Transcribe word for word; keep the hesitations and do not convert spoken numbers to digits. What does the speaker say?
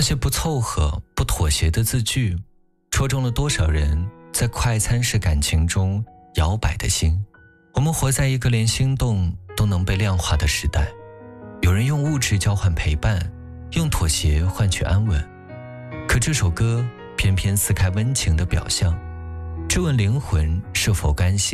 些不凑合、不妥协的字句，戳中了多少人在快餐式感情中摇摆的心。我们活在一个连心动都能被量化的时代，有人用物质交换陪伴，用妥协换取安稳。可这首歌偏偏撕开温情的表象，质问灵魂是否甘心